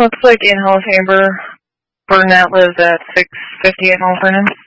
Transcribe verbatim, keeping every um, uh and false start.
looks like in-house Amber Burnett lives at six fifty-eight Mount Vernon.